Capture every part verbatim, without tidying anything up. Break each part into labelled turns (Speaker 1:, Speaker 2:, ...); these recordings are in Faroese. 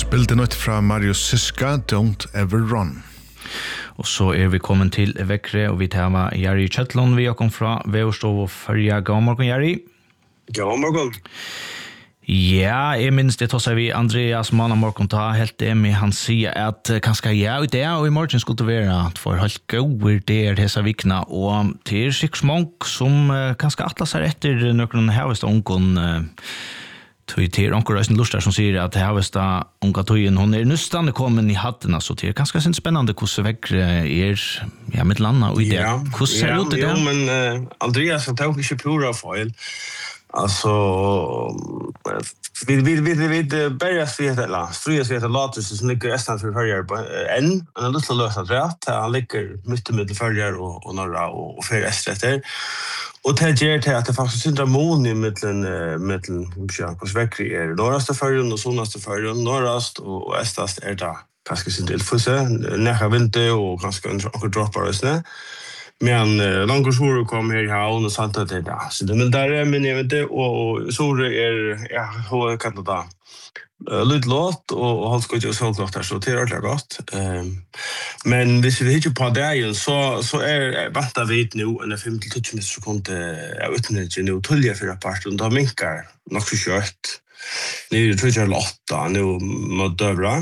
Speaker 1: Spilte något fra Marius Siska, Don't Ever Run.
Speaker 2: Og så er vi kommet til Vekre, og vi tar Jerry Kjøtlund, vi har kommet fra Veverstov og Førja. God morgen, Jerry.
Speaker 3: God morgen.
Speaker 2: Ja, jeg minns det tar vi Andreas Manamorgon ta helt det med han sier at kanskje ja, i det og i morgen skulle det være at for helt gode der disse vikna, og til sikkert mange som kanskje atlas er etter noen høyeste ungen tøy til onkel Røysen Lustar som sier at høyeste unga tøyen hun er nøstande kommet i hatten, så det er ganske spennende hvordan Vekre er ja, mitt landa og i det. Hvordan ser det ut i det?
Speaker 3: Ja, men uh, Andreas han tar ikke pura feil. Alltså vi vi vi vi börjar se det la fria se det latus som ligger nästan för förjar en en liten lösa rätt han ligger mitt i mitten förjar och och norra och för öster och det ger till att det faktiskt syndra mon i mitten mitten ja på Vekre är norraste förjan och sönaste förjan norrast och östast är det kanske sin del för sig nära vinter och kanske och droppar oss nä. Men uh, Langosor kom her i havn og sant at det er. Så det men der er min evente og Sore er ja, hva kan det da? Uh, litt låt og, og han skal ikke så klart her, så det er ordentlig godt. Um, men hvis vi ikke på dagen, så, så er vant av vidt nå enn fem til tjue sekunder av utenriket nå tølge for rapporten, og da minker nok så kjørt. Nå er det tror jeg åtta, nå må døvra.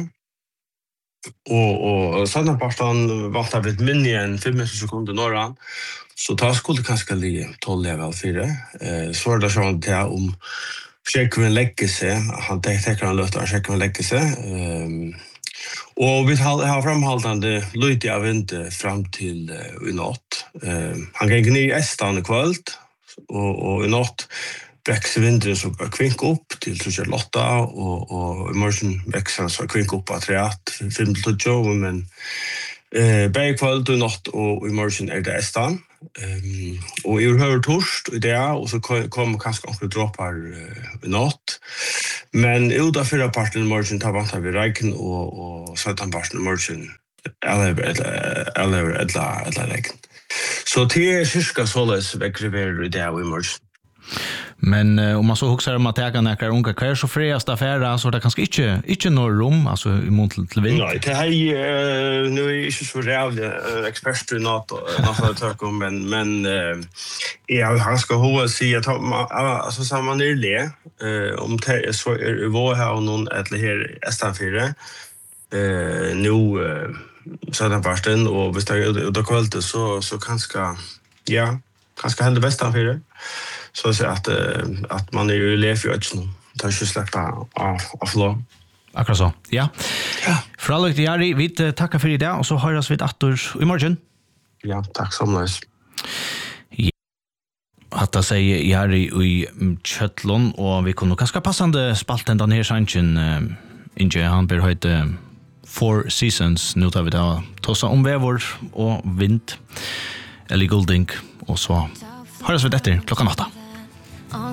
Speaker 3: Og, og sånn parten vant av et minne igjen fem sekunder norra, så da skulle det kanskje li tolv level fire. Eh, så er det sånn til om sjekkven legger seg, han tenker han løter sjekkven legger seg. Um, og vi har framholdende løyte av vinter frem til uh, i natt. Um, han gikk ned i Estan i kveld, og, og i natt växer vinden så kvink upp till tjugo åtta och och i morgon växer så kvink upp att rätt fem till tjugo men eh bäg kväll och natt och i morgon är det Estan. Ehm och i hör torst i det och så kommer kanske också droppar i natt. Men uta förra parten i morgon tar vant vi räken och och sätta parten i morgon eller eller eller eller räken. Så det är cirka således Vekre i det i morgon.
Speaker 2: Men uh, om man så huxar om att äga några unga kvar så friast affärer så det kanske inte inte några rum alltså i mot till vind.
Speaker 3: Nej, det här uh, nu är inte så rävligt uh, expert i något något tak om men men uh, ja han ska hålla sig att alltså samma närle uh, om det så är var här någon eller här Estan fyra eh nu uh, så där parten och visst det då kvällte så så kanske ja kanske hända Estan fyra. Så att att att man är ju lev ju också. Det är ju släppa av av flå.
Speaker 2: Akkurat så. Ja.
Speaker 3: Ja.
Speaker 2: För alla Jerry, vi tackar för idag och så hörs vi åter i morgon.
Speaker 3: Ja, tack så mycket.
Speaker 2: Ja. Hatta säger Jerry i Kjøtlund och vi kunde kanske passande spalten den här sanchen Inge han ber höjde Four Seasons nu tar vi då tossa om vävor och vind eller golding och så hörs vi detta klockan åtta.